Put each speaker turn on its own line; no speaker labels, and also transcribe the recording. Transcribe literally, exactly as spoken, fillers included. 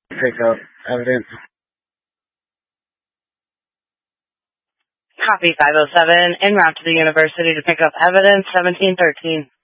Pick up evidence.
Copy five oh seven, en route to the university to pick up evidence, seventeen thirteen.